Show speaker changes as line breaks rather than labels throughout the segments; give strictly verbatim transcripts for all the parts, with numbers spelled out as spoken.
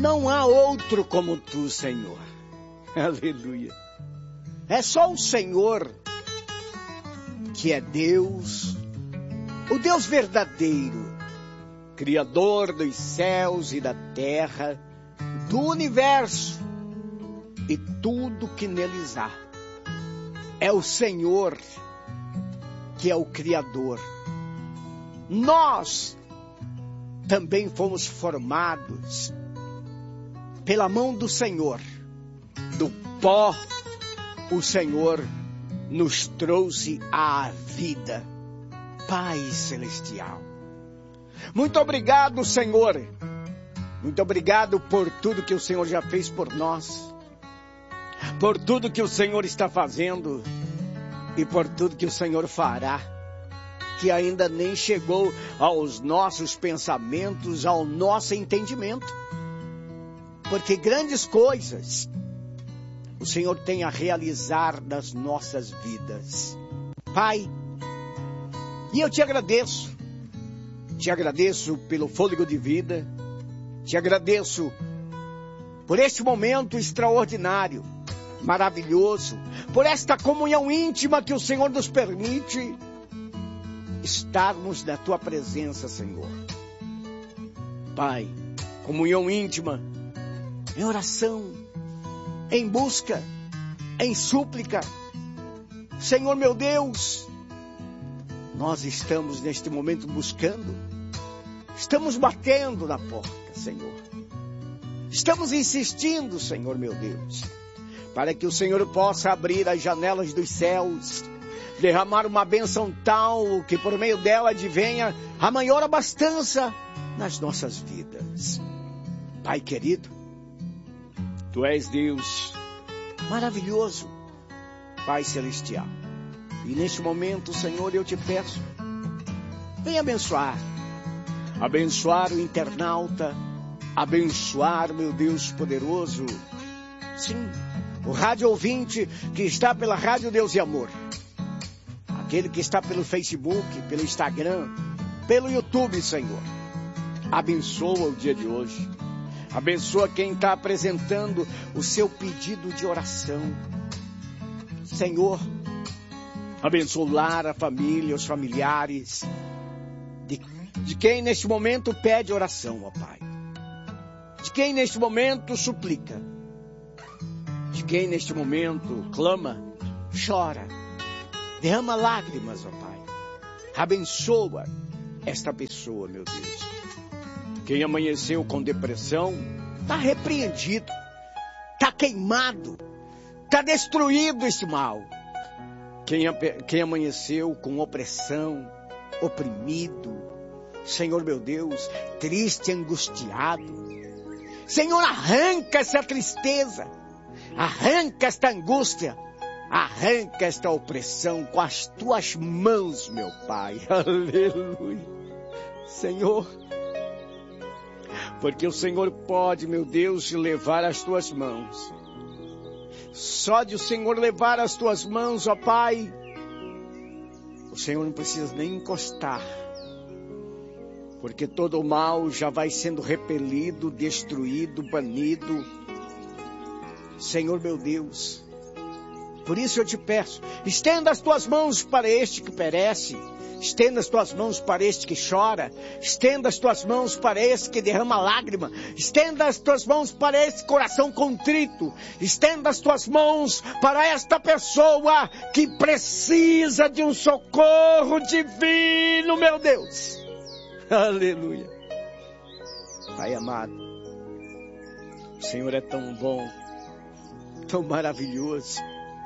Não há outro como tu, Senhor. Aleluia. É só o Senhor que é Deus, o Deus verdadeiro, Criador dos céus e da terra, do universo e tudo que neles há. É o Senhor que é o Criador. Nós também fomos formados pela mão do Senhor. Do pó, o Senhor nos trouxe à vida. Pai Celestial. Muito obrigado, Senhor. Muito obrigado por tudo que o Senhor já fez por nós. Por tudo que o Senhor está fazendo. E por tudo que o Senhor fará. Que ainda nem chegou aos nossos pensamentos, ao nosso entendimento. Porque grandes coisas o Senhor tem a realizar nas nossas vidas. Pai, e eu te agradeço. Te agradeço pelo fôlego de vida. Te agradeço por este momento extraordinário, maravilhoso. Por esta comunhão íntima que o Senhor nos permite estarmos na tua presença, Senhor. Pai, comunhão íntima, em oração, em busca, em súplica. Senhor meu Deus, nós estamos neste momento buscando, estamos batendo na porta, Senhor. Estamos insistindo, Senhor meu Deus, para que o Senhor possa abrir as janelas dos céus, derramar uma bênção tal que por meio dela advenha a maior abastança nas nossas vidas. Pai querido, Tu és Deus maravilhoso, Pai Celestial. E neste momento, Senhor, eu te peço, vem abençoar, abençoar o internauta, abençoar, meu Deus poderoso, sim, o rádio ouvinte que está pela Rádio Deus e Amor, aquele que está pelo Facebook, pelo Instagram, pelo YouTube, Senhor. Abençoa o dia de hoje. Abençoa quem está apresentando o seu pedido de oração. Senhor, abençoa o lar, a família, os familiares de, de quem neste momento pede oração, ó Pai. De quem neste momento suplica. De quem neste momento clama, chora, derrama lágrimas, ó Pai. Abençoa esta pessoa, meu Deus. Quem amanheceu com depressão, está repreendido, está queimado, está destruído esse mal. Quem, quem amanheceu com opressão, oprimido, Senhor meu Deus, triste, angustiado, Senhor, arranca essa tristeza, arranca esta angústia, arranca esta opressão com as tuas mãos, meu Pai. Aleluia. Senhor, porque o Senhor pode, meu Deus, levar as tuas mãos. Só de o Senhor levar as tuas mãos, ó Pai, o Senhor não precisa nem encostar. Porque todo o mal já vai sendo repelido, destruído, banido. Senhor meu Deus, por isso eu te peço, estenda as tuas mãos para este que perece. Estenda as tuas mãos para este que chora. Estenda as tuas mãos para este que derrama lágrima. Estenda as tuas mãos para este coração contrito. Estenda as tuas mãos para esta pessoa que precisa de um socorro divino, meu Deus. Aleluia. Pai amado, o Senhor é tão bom, tão maravilhoso.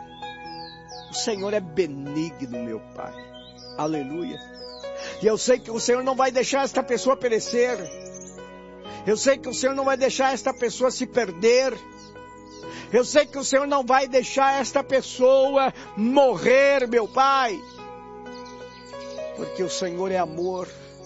O Senhor é benigno, meu Pai. Aleluia. E eu sei que o Senhor não vai deixar esta pessoa perecer. Eu sei que o Senhor não vai deixar esta pessoa se perder. Eu sei que o Senhor não vai deixar esta pessoa morrer, meu Pai. Porque o Senhor é amor.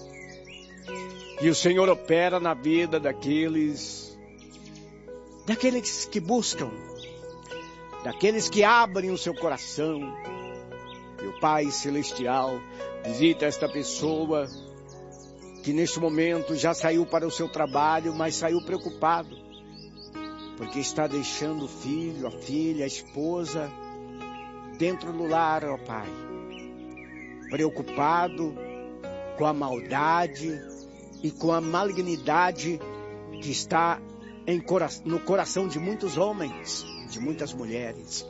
E o Senhor opera na vida daqueles, daqueles que buscam, daqueles que abrem o seu coração. Meu Pai Celestial, visita esta pessoa que neste momento já saiu para o seu trabalho, mas saiu preocupado. porque está deixando o filho, a filha, a esposa dentro do lar, ó Pai, preocupado com a maldade e com a malignidade que está em cora- no coração de muitos homens, de muitas mulheres.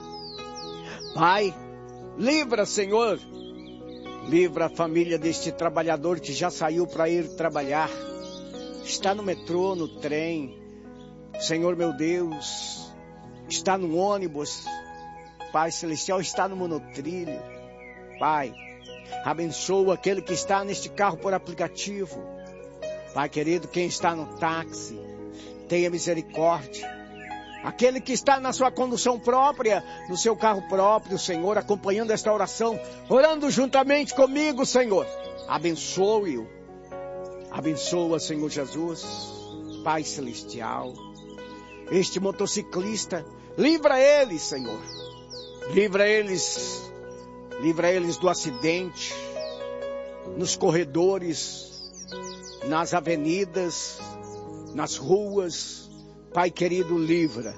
Pai, livra, Senhor, livra a família deste trabalhador que já saiu para ir trabalhar, está no metrô, no trem, Senhor meu Deus, está no ônibus, Pai Celestial, está no monotrilho. Pai, abençoa aquele que está neste carro por aplicativo. Pai querido, quem está no táxi, tenha misericórdia. Aquele que está na sua condução própria, no seu carro próprio, Senhor, acompanhando esta oração, orando juntamente comigo, Senhor, abençoe-o. Abençoa, Senhor Jesus, Pai Celestial. Este motociclista, livra eles, Senhor. Livra eles, livra eles do acidente, nos corredores, nas avenidas, nas ruas. Pai querido, livra.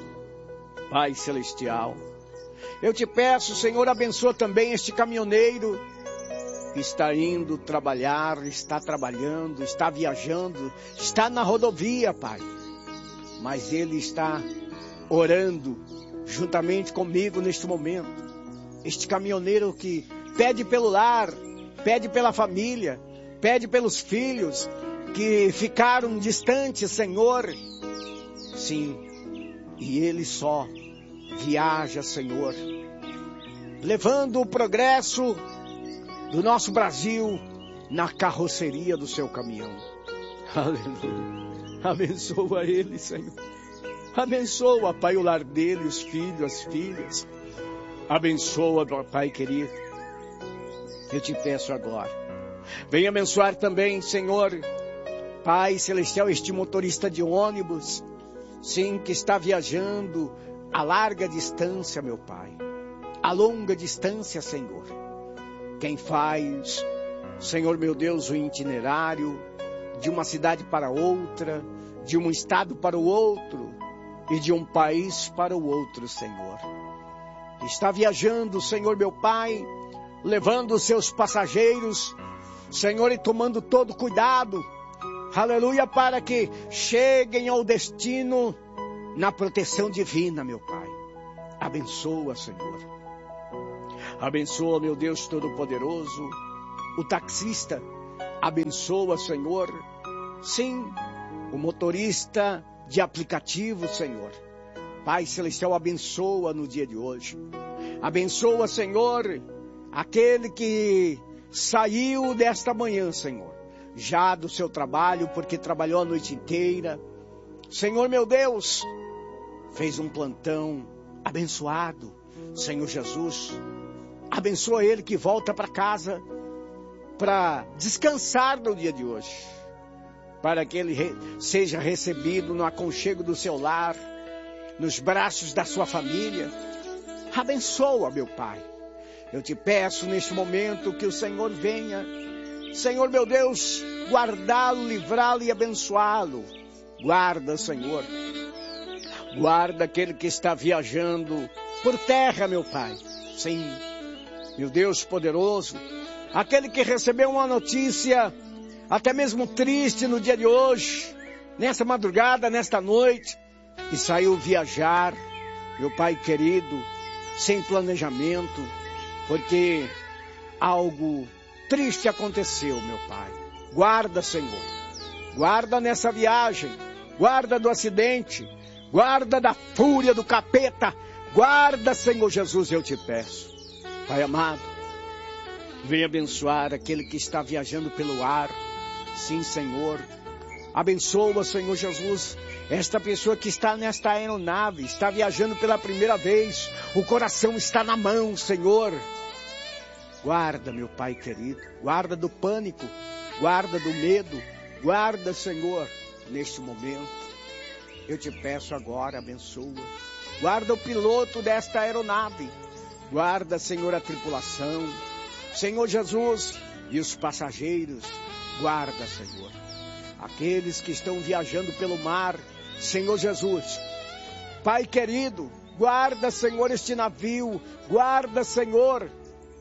Pai Celestial, eu te peço, Senhor, abençoa também este caminhoneiro que está indo trabalhar, está trabalhando, está viajando, está na rodovia, Pai. Mas ele está orando juntamente comigo neste momento. Este caminhoneiro que pede pelo lar, pede pela família, pede pelos filhos que ficaram distantes, Senhor. Sim, e ele só viaja, Senhor, levando o progresso do nosso Brasil na carroceria do seu caminhão. Aleluia. Abençoa ele, Senhor. Abençoa, Pai, o lar dele, os filhos, as filhas. Abençoa, Pai querido. Eu te peço agora. Venha abençoar também, Senhor, Pai Celestial, este motorista de ônibus. Sim, que está viajando a larga distância, meu Pai. A longa distância, Senhor. Quem faz, Senhor meu Deus, o itinerário de uma cidade para outra, de um estado para o outro e de um país para o outro, Senhor. Está viajando, Senhor meu Pai, levando os seus passageiros, Senhor, e tomando todo cuidado, aleluia, para que cheguem ao destino na proteção divina, meu Pai. Abençoa, Senhor. Abençoa, meu Deus Todo-Poderoso, o taxista. Abençoa, Senhor. Sim, o motorista de aplicativo, Senhor. Pai Celestial, abençoa no dia de hoje. Abençoa, Senhor, aquele que saiu desta manhã, Senhor, já do seu trabalho, porque trabalhou a noite inteira. Senhor, meu Deus, fez um plantão abençoado. Senhor Jesus, abençoa ele que volta para casa para descansar no dia de hoje, para que ele re- seja recebido no aconchego do seu lar, nos braços da sua família. Abençoa, meu Pai. Eu te peço neste momento que o Senhor venha, Senhor meu Deus, guardá-lo, livrá-lo e abençoá-lo. Guarda, Senhor. Guarda aquele que está viajando por terra, meu Pai. Sim, meu Deus poderoso. Aquele que recebeu uma notícia, até mesmo triste no dia de hoje, nessa madrugada, nesta noite, e saiu viajar, meu Pai querido, sem planejamento, porque algo triste aconteceu, meu Pai. Guarda, Senhor. Guarda nessa viagem. Guarda do acidente. Guarda da fúria do capeta. Guarda, Senhor Jesus, eu te peço. Pai amado, venha abençoar aquele que está viajando pelo ar. Sim, Senhor. Abençoa, Senhor Jesus, esta pessoa que está nesta aeronave, está viajando pela primeira vez. O coração está na mão, Senhor. Guarda, meu Pai querido. Guarda do pânico. Guarda do medo. Guarda, Senhor, neste momento. Eu te peço agora, abençoa. Guarda o piloto desta aeronave. Guarda, Senhor, a tripulação. Senhor Jesus, e os passageiros. Guarda, Senhor. Aqueles que estão viajando pelo mar, Senhor Jesus. Pai querido, guarda, Senhor, este navio. Guarda, Senhor.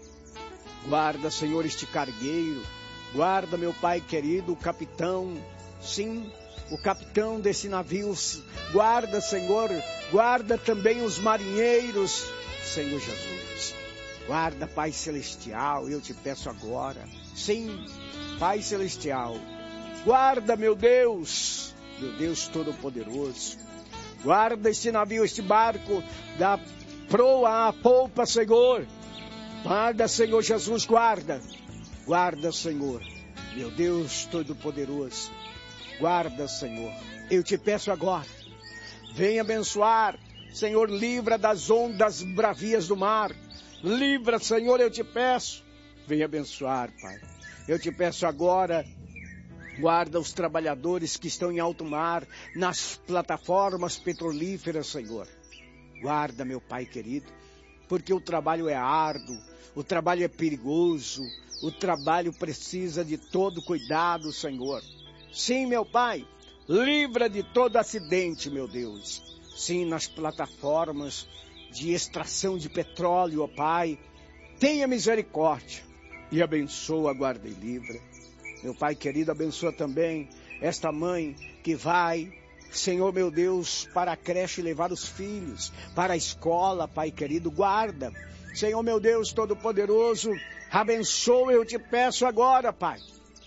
Guarda, Senhor, este cargueiro. Guarda, meu Pai querido, o capitão. Sim, o capitão desse navio. Guarda, Senhor. Guarda também os marinheiros. Senhor Jesus. Guarda, Pai Celestial, eu te peço agora. Sim, Pai Celestial. Guarda, meu Deus. Meu Deus Todo-Poderoso. Guarda este navio, este barco, da proa à polpa, Senhor. Guarda, Senhor Jesus, guarda. Guarda, Senhor. Meu Deus Todo-Poderoso. Guarda, Senhor. Eu te peço agora. Venha abençoar. Senhor, livra das ondas bravias do mar. Livra, Senhor, eu te peço. Venha abençoar, Pai. Eu te peço agora. Guarda os trabalhadores que estão em alto mar, nas plataformas petrolíferas, Senhor. Guarda, meu Pai querido, porque o trabalho é árduo, o trabalho é perigoso, o trabalho precisa de todo cuidado, Senhor. Sim, meu Pai, livra de todo acidente, meu Deus. Sim, nas plataformas de extração de petróleo, ó Pai, tenha misericórdia e abençoa, guarda e livra. Meu Pai querido, abençoa também esta mãe que vai, Senhor meu Deus, para a creche levar os filhos, para a escola, Pai querido, guarda. Senhor meu Deus Todo-Poderoso, abençoa, eu te peço agora, Pai.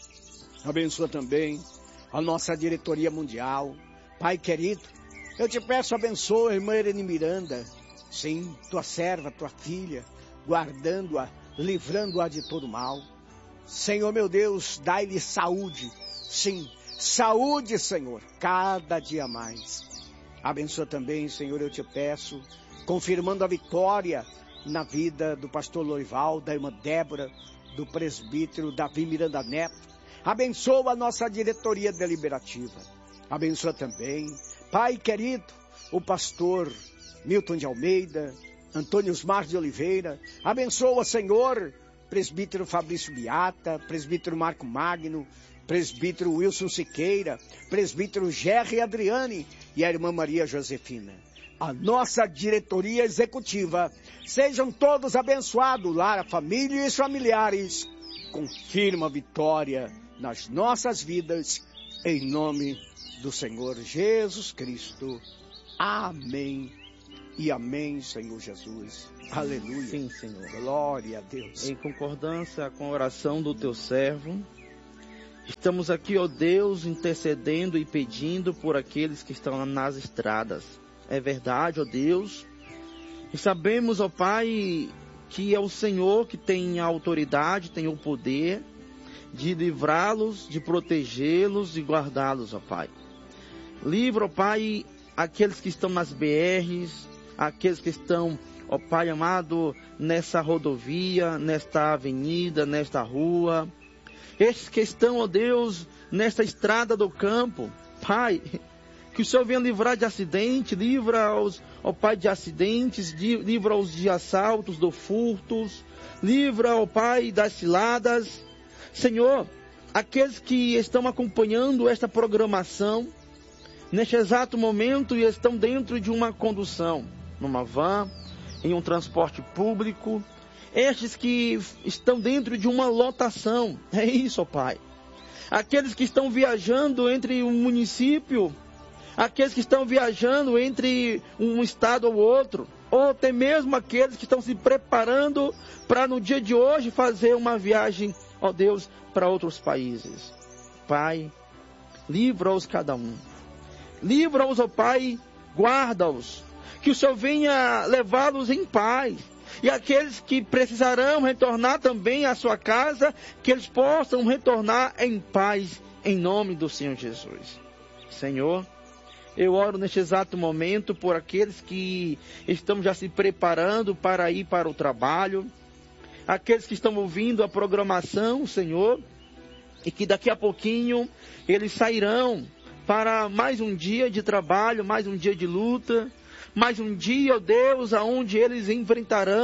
Abençoa também a nossa diretoria mundial. Pai querido, eu te peço, abençoa a irmã Irene Miranda. Sim, tua serva, tua filha, guardando-a, livrando-a de todo mal. Senhor meu Deus, dai-lhe saúde. Sim, saúde, Senhor, cada dia mais. Abençoa também, Senhor, eu te peço, confirmando a vitória na vida do pastor Loival, da irmã Débora, do presbítero Davi Miranda Neto. Abençoa a nossa diretoria deliberativa. Abençoa também, Pai querido, o pastor Milton de Almeida, Antônio Osmar de Oliveira. Abençoa, Senhor, presbítero Fabrício Beata, presbítero Marco Magno, presbítero Wilson Siqueira, presbítero Gerry Adriane e a irmã Maria Josefina. A nossa diretoria executiva, sejam todos abençoados, Lara, família e os familiares. Confirma a vitória nas nossas vidas, em nome do Senhor Jesus Cristo. Amém. E amém, Senhor Jesus. Aleluia.
Sim, Senhor.
Glória a Deus.
Em concordância com a oração do teu servo, estamos aqui, ó Deus, intercedendo e pedindo por aqueles que estão nas estradas. É verdade, ó Deus. E sabemos, ó Pai, que é o Senhor que tem a autoridade, tem o poder de livrá-los, de protegê-los e guardá-los, ó Pai. Livra, ó Pai, aqueles que estão nas B Rs, aqueles que estão, ó Pai amado, nessa rodovia, nesta avenida, nesta rua. Estes que estão, ó Deus, nesta estrada do campo. Pai, que o Senhor venha livrar de acidente, livra-os, ó Pai, de acidentes, livra-os de assaltos, de furtos, livra, ó Pai, das ciladas. Senhor, aqueles que estão acompanhando esta programação, neste exato momento, e estão dentro de uma condução, numa van, em um transporte público, estes que estão dentro de uma lotação, é isso, ó Pai. Aqueles que estão viajando entre um município, aqueles que estão viajando entre um estado ou outro, ou até mesmo aqueles que estão se preparando para no dia de hoje fazer uma viagem, ó Deus, para outros países. Pai, livra-os cada um. Livra-os, ó Pai, guarda-os. Que o Senhor venha levá-los em paz. E aqueles que precisarão retornar também à sua casa, que eles possam retornar em paz, em nome do Senhor Jesus. Senhor, eu oro neste exato momento por aqueles que estão já se preparando para ir para o trabalho, aqueles que estão ouvindo a programação, Senhor, e que daqui a pouquinho eles sairão para mais um dia de trabalho, mais um dia de luta, mais um dia, ó Deus, aonde eles enfrentarão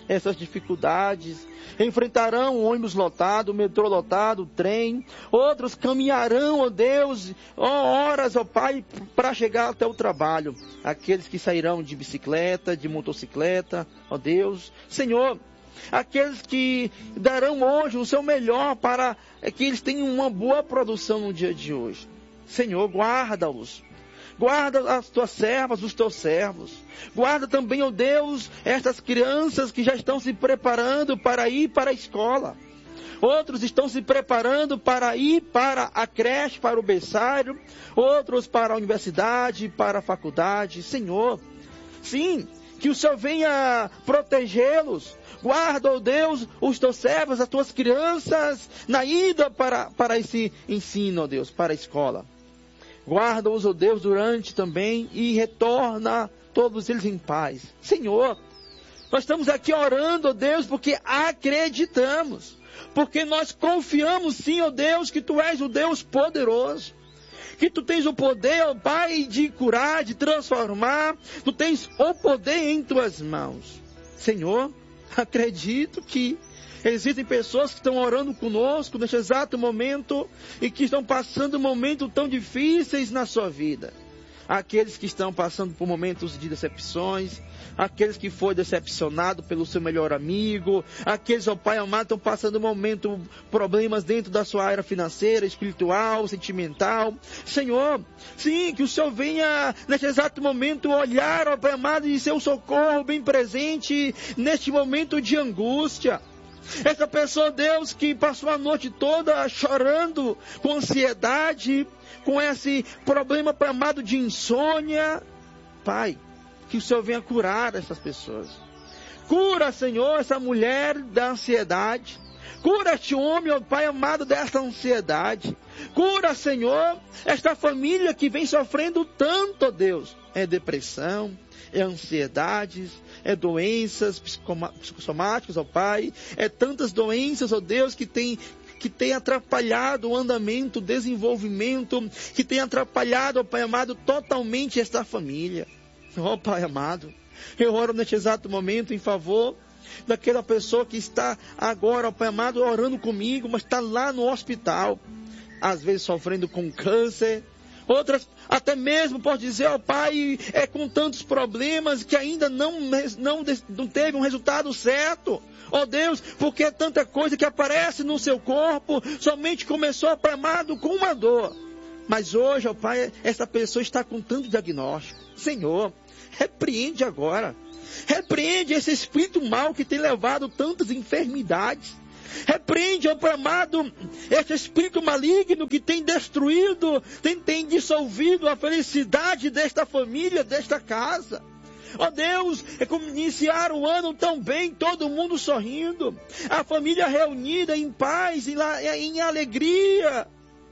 essas dificuldades. Enfrentarão o ônibus lotado, o metrô lotado, o trem. Outros caminharão, ó Deus, ó horas, ó Pai, para chegar até o trabalho. Aqueles que sairão de bicicleta, de motocicleta, ó Deus. Senhor, aqueles que darão hoje o seu melhor para que eles tenham uma boa produção no dia de hoje. Senhor, guarda-os. Guarda as tuas servas, os teus servos. Guarda também, ó Deus, estas crianças que já estão se preparando para ir para a escola. Outros estão se preparando para ir para a creche, para o berçário. Outros para a universidade, para a faculdade. Senhor, sim, que o Senhor venha protegê-los. Guarda, ó Deus, os teus servos, as tuas crianças, na ida para, para esse ensino, ó Deus, para a escola. Guarda-os, ó Deus, durante também e retorna todos eles em paz. Senhor, nós estamos aqui orando, ó Deus, porque acreditamos. Porque nós confiamos sim, ó Deus, que Tu és o Deus poderoso. Que Tu tens o poder, ó Pai, de curar, de transformar. Tu tens o poder em Tuas mãos. Senhor, acredito que existem pessoas que estão orando conosco neste exato momento e que estão passando momentos tão difíceis na sua vida. Aqueles que estão passando por momentos de decepções, aqueles que foram decepcionados pelo seu melhor amigo, aqueles, ó Pai amado, estão passando momentos, problemas dentro da sua área financeira, espiritual, sentimental. Senhor, sim, que o Senhor venha neste exato momento olhar, ó Pai amado, e seu socorro bem presente neste momento de angústia. Essa pessoa, Deus, que passou a noite toda chorando, com ansiedade, com esse problema, Pai amado, de insônia. Pai, que o Senhor venha curar essas pessoas. Cura, Senhor, essa mulher da ansiedade. Cura este homem, ó Pai amado, dessa ansiedade. Cura, Senhor, esta família que vem sofrendo tanto, ó Deus. É depressão, é ansiedades, é doenças psicossomáticas, ó Pai. É tantas doenças, ó Deus, que tem... que tem atrapalhado o andamento, o desenvolvimento, que tem atrapalhado, ó Pai amado, totalmente esta família. Ó Pai amado, eu oro neste exato momento em favor daquela pessoa que está agora, ó Pai amado, orando comigo, mas está lá no hospital, às vezes sofrendo com câncer, outras até mesmo, pode dizer, ó Pai, é com tantos problemas que ainda não, não, não teve um resultado certo. Ó Deus, porque é tanta coisa que aparece no seu corpo, somente começou, ó Pai amado, com uma dor. Mas hoje, ó Pai, essa pessoa está com tanto diagnóstico. Senhor, repreende agora. Repreende esse espírito mau que tem levado tantas enfermidades. Repreende, ó Pai amado, esse espírito maligno que tem destruído, tem, tem dissolvido a felicidade desta família, desta casa. Ó Deus, é como iniciar o ano tão bem, todo mundo sorrindo, a família reunida em paz, em, em alegria.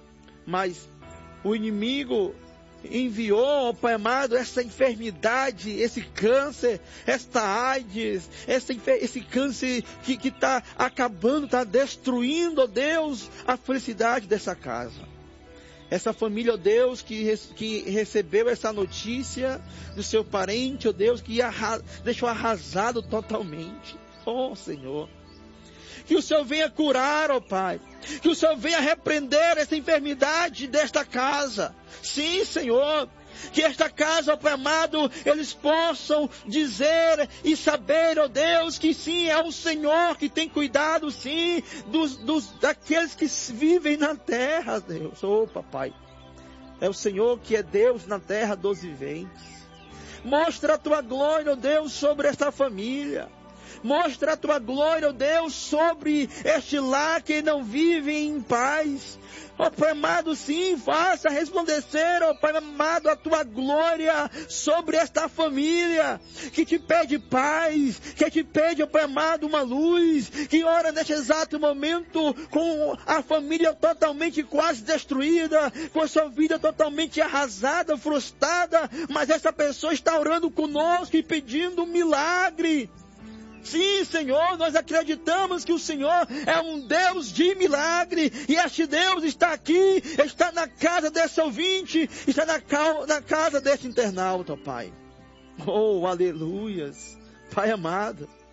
Mas o inimigo enviou, ó Pai amado, essa enfermidade, esse câncer, esta AIDS, essa, esse câncer que está acabando, está destruindo, ó Deus, a felicidade dessa casa. Essa família, ó Deus, que, que recebeu essa notícia do seu parente, ó Deus, que arra, deixou arrasado totalmente. Oh, Senhor. Que o Senhor venha curar, ó Pai. Que o Senhor venha repreender essa enfermidade desta casa. Sim, Senhor. Que esta casa, ó Pai amado, eles possam dizer e saber, ó Deus, que sim, é o Senhor que tem cuidado, sim, dos, dos, daqueles que vivem na terra, Deus. Oh, Papai. É o Senhor que é Deus na terra dos viventes. Mostra a Tua glória, ó Deus, sobre esta família. Mostra a Tua glória, ó Deus, sobre este lar que não vive em paz. Ó Pai amado, sim, faça resplandecer, ó Pai amado, a Tua glória sobre esta família, que te pede paz, que te pede, ó Pai amado, uma luz, que ora neste exato momento com a família totalmente quase destruída, com a sua vida totalmente arrasada, frustrada, mas essa pessoa está orando conosco e pedindo um milagre. Sim, Senhor, nós acreditamos que o Senhor é um Deus de milagre, e este Deus está aqui, está na casa desse ouvinte, está na, na casa deste internauta, Pai. Oh, aleluias, Pai amado.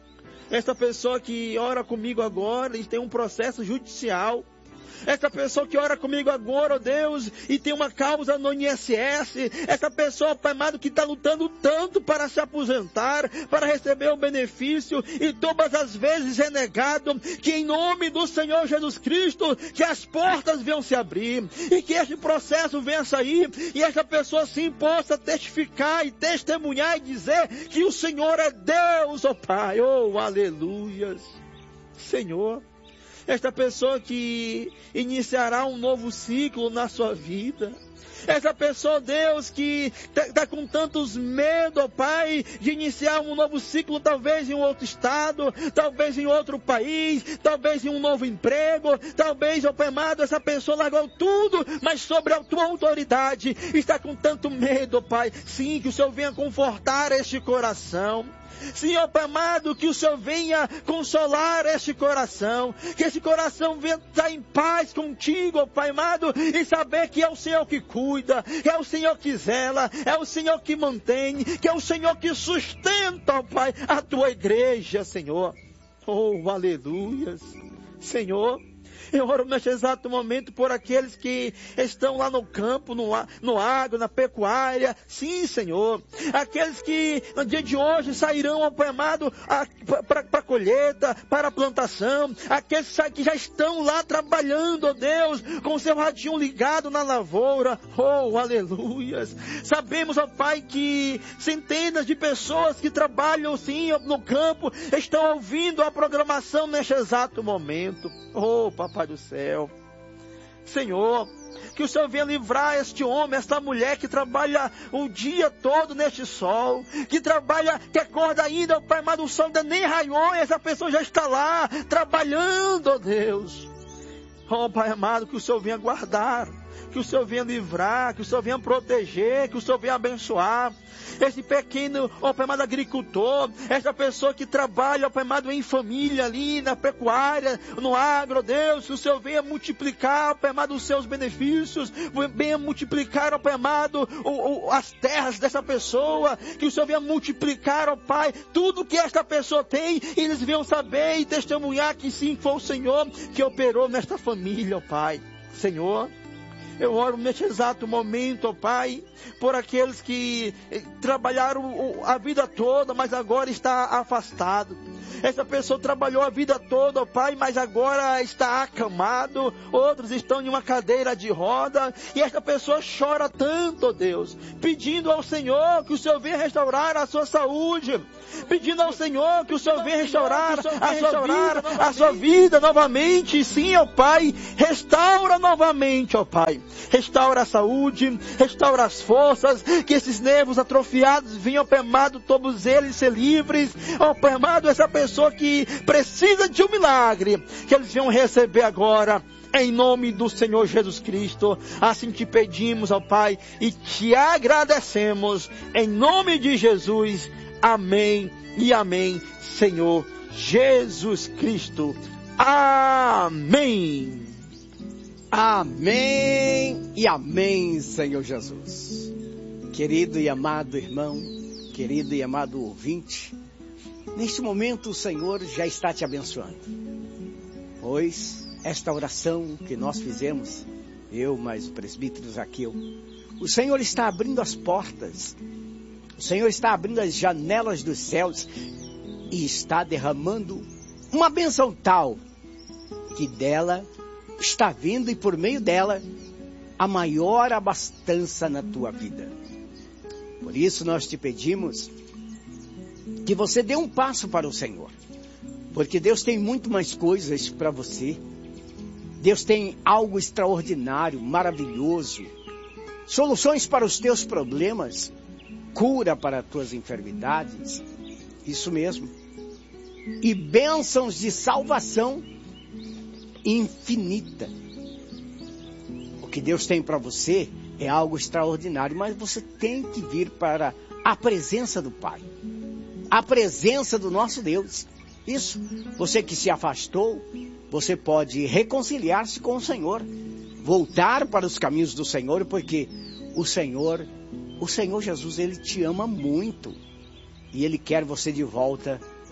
Essa pessoa que ora comigo agora e tem um processo judicial. Essa pessoa que ora comigo agora, ó Deus, e tem uma causa no I N S S. Essa pessoa, Pai amado, que está lutando tanto para se aposentar, para receber o benefício, e todas as vezes é negado, que em nome do Senhor Jesus Cristo, que as portas venham se abrir, e que este processo venha sair, e essa pessoa sim possa testificar e testemunhar e dizer que o Senhor é Deus, ó Pai. Oh, aleluias. Senhor, esta pessoa que iniciará um novo ciclo na sua vida. Essa pessoa, Deus, que está com tantos medos, Pai, de iniciar um novo ciclo, talvez em um outro estado, talvez em outro país, talvez em um novo emprego, talvez, ó Pai amado, essa pessoa largou tudo, mas sobre a tua autoridade, está com tanto medo, Pai. Sim, que o Senhor venha confortar este coração. Senhor Pai amado, que o Senhor venha consolar este coração, que esse coração venha estar em paz contigo, ó Pai amado, e saber que é o Senhor que cuida, é o Senhor que zela, é o Senhor que mantém, que é o Senhor que sustenta, ó Pai, a tua igreja, Senhor. Oh, aleluias. Senhor, eu oro neste exato momento por aqueles que estão lá no campo, no, no agro, na pecuária. Sim, Senhor. Aqueles que no dia de hoje sairão, ó Pai amado, para a colheita, para a plantação. Aqueles que já estão lá trabalhando, ó Deus, com o seu radinho ligado na lavoura. Oh, aleluias. Sabemos, ó Pai, que centenas de pessoas que trabalham, sim, no campo, estão ouvindo a programação neste exato momento. Oh, Papai do céu, Senhor, que o Senhor venha livrar este homem, esta mulher que trabalha o dia todo neste sol, que trabalha, que acorda ainda, Pai amado, o sol ainda nem raiou, e essa pessoa já está lá, trabalhando, ó Deus. Oh, Pai amado, que o Senhor venha guardar, que o Senhor venha livrar, que o Senhor venha proteger, que o Senhor venha abençoar esse pequeno, ó Pai amado, agricultor, essa pessoa que trabalha, ó Pai amado, em família ali, na pecuária, no agro, Deus, que o Senhor venha multiplicar, ó Pai amado, os seus benefícios, venha multiplicar, ó Pai amado, o, o, as terras dessa pessoa, que o Senhor venha multiplicar, ó Pai, tudo que esta pessoa tem, e eles venham saber e testemunhar que sim, foi o Senhor que operou nesta família, ó Pai. Senhor, eu oro neste exato momento, ó Pai, por aqueles que trabalharam a vida toda, mas agora está afastado. Essa pessoa trabalhou a vida toda, ó Pai, mas agora está acamado. Outros estão em uma cadeira de roda. E essa pessoa chora tanto, ó Deus, pedindo ao Senhor que o Senhor venha restaurar a sua saúde. Pedindo ao Senhor que o Senhor venha restaurar a sua vida, a sua vida novamente. Sim, ó Pai, restaura novamente, ó Pai. Restaura a saúde, restaura as forças, que esses nervos atrofiados venham, Pai amado, todos eles ser livres. Ó Pai amado, essa pessoa que precisa de um milagre, que eles venham receber agora, em nome do Senhor Jesus Cristo. Assim te pedimos, ó Pai, e te agradecemos, em nome de Jesus. Amém e amém, Senhor Jesus Cristo. Amém.
Amém e amém, Senhor Jesus. Querido e amado irmão, querido e amado ouvinte, neste momento o Senhor já está te abençoando, pois esta oração que nós fizemos, eu mais o presbítero Zaqueu, o Senhor está abrindo as portas, o Senhor está abrindo as janelas dos céus e está derramando uma bênção tal que dela está vindo, e por meio dela, a maior abastança na tua vida. Por isso nós te pedimos que você dê um passo para o Senhor, porque Deus tem muito mais coisas para você. Deus tem algo extraordinário, maravilhoso, soluções para os teus problemas, cura para as tuas enfermidades, isso mesmo, e bênçãos de salvação infinita. O que Deus tem para você é algo extraordinário, mas você tem que vir para a presença do Pai, a presença do nosso Deus. Isso, você que se afastou, você pode reconciliar-se com o Senhor, voltar para os caminhos do Senhor, porque o Senhor, o Senhor Jesus, Ele te ama muito, e Ele quer você de volta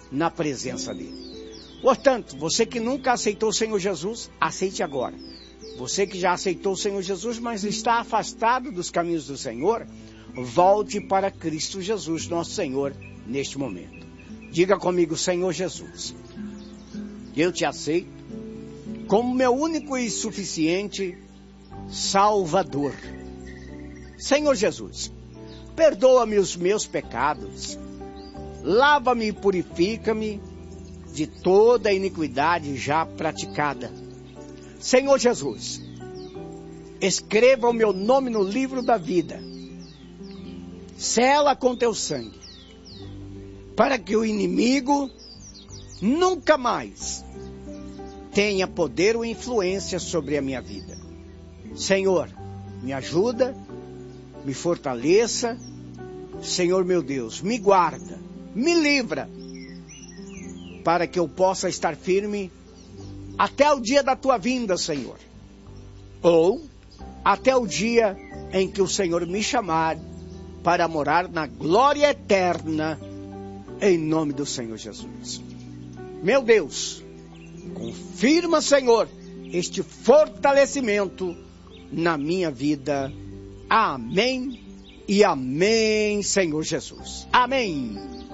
na presença dele. Portanto, você que nunca aceitou o Senhor Jesus, aceite agora. Você que já aceitou o Senhor Jesus, mas está afastado dos caminhos do Senhor, volte para Cristo Jesus, nosso Senhor, neste momento. Diga comigo: Senhor Jesus, eu te aceito como meu único e suficiente Salvador. Senhor Jesus, perdoa-me os meus pecados, lava-me e purifica-me de toda a iniquidade já praticada. Senhor Jesus, escreva o meu nome no livro da vida, sela com teu sangue, para que o inimigo nunca mais tenha poder ou influência sobre a minha vida. Senhor, me ajuda, me fortaleça, Senhor meu Deus, me guarda, me livra, para que eu possa estar firme até o dia da tua vinda, Senhor. Ou até o dia em que o Senhor me chamar para morar na glória eterna, em nome do Senhor Jesus. Meu Deus, confirma, Senhor, este fortalecimento na minha vida. Amém e amém, Senhor Jesus. Amém.